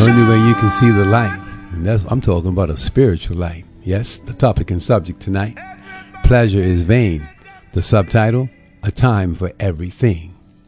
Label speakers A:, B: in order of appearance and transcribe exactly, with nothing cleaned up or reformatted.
A: Only way you can see the light. And that's, I'm talking about a spiritual light. Yes, the topic and subject tonight. Pleasure is vain. The subtitle, A Time for Everything.